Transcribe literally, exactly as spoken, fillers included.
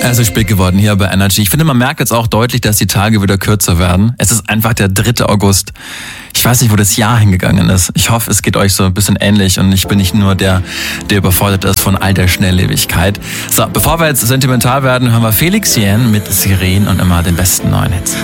Es ist spät geworden hier bei Energy. Ich finde, man merkt jetzt auch deutlich, dass die Tage wieder kürzer werden. Es ist einfach der dritte August. Ich weiß nicht, wo das Jahr hingegangen ist. Ich hoffe, es geht euch so ein bisschen ähnlich und ich bin nicht nur der, der überfordert ist von all der Schnelllebigkeit. So, bevor wir jetzt sentimental werden, hören wir Felix Jähn mit Sirenen und immer den besten neuen Hits.